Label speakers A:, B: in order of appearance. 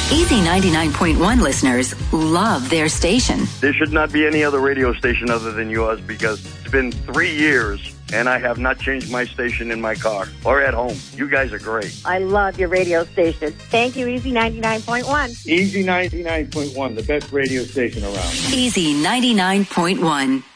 A: Easy 99.1 listeners love their station.
B: There should not be any other radio station other than yours because it's been 3 years and I have not changed my station in my car or at home. You guys are great.
C: I love your radio station. Thank you, Easy 99.1.
D: Easy 99.1, the best radio station around.
A: Easy 99.1.